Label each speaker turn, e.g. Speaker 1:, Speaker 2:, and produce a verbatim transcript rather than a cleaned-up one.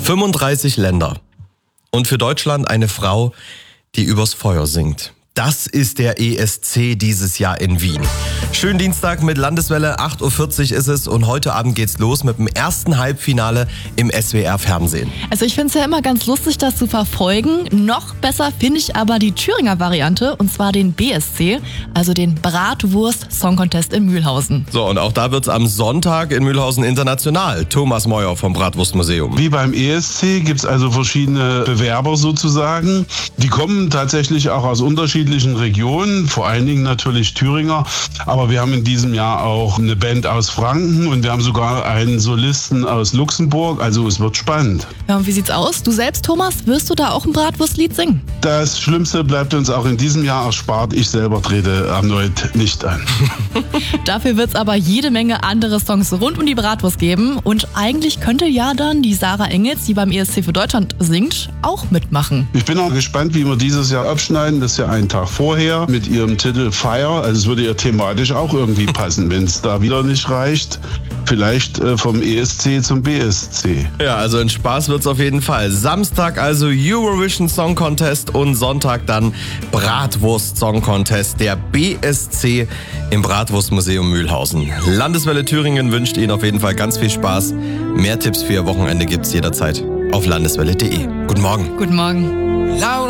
Speaker 1: fünfunddreißig Länder. Und für Deutschland eine Frau, die übers Feuer singt. Das ist der E S C dieses Jahr in Wien. Schönen Dienstag mit Landeswelle, acht Uhr vierzig ist es und heute Abend geht's los mit dem ersten Halbfinale im S W R Fernsehen.
Speaker 2: Also ich finde es ja immer ganz lustig, das zu verfolgen. Noch besser finde ich aber die Thüringer Variante, und zwar den B S C, also den Bratwurst Song Contest in Mühlhausen.
Speaker 1: So, und auch da wird's am Sonntag in Mühlhausen international. Thomas Meuer vom Bratwurstmuseum.
Speaker 3: Wie beim E S C gibt's also verschiedene Bewerber sozusagen. Die kommen tatsächlich auch aus unterschiedlichen Regionen, vor allen Dingen natürlich Thüringer. Aber wir haben in diesem Jahr auch eine Band aus Franken und wir haben sogar einen Solisten aus Luxemburg. Also es wird spannend.
Speaker 2: Ja, und wie sieht's aus? Du selbst, Thomas, wirst du da auch ein Bratwurstlied singen?
Speaker 3: Das Schlimmste bleibt uns auch in diesem Jahr erspart. Ich selber trete erneut nicht an.
Speaker 2: Dafür wird's aber jede Menge andere Songs rund um die Bratwurst geben. Und eigentlich könnte ja dann die Sarah Engels, die beim E S C für Deutschland singt, auch mitmachen.
Speaker 3: Ich bin auch gespannt, wie wir dieses Jahr abschneiden. Das ist ja ein Tag vorher mit ihrem Titel Fire. Also es würde ja thematisch auch irgendwie passen, wenn es da wieder nicht reicht. Vielleicht äh, vom E S C zum B S C.
Speaker 1: Ja, also ein Spaß wird's auf jeden Fall. Samstag also Eurovision Song Contest und Sonntag dann Bratwurst Song Contest, der B S C im Bratwurstmuseum Mühlhausen. Landeswelle Thüringen wünscht Ihnen auf jeden Fall ganz viel Spaß. Mehr Tipps für Ihr Wochenende gibt's jederzeit auf landeswelle punkt de. Guten Morgen.
Speaker 2: Guten Morgen.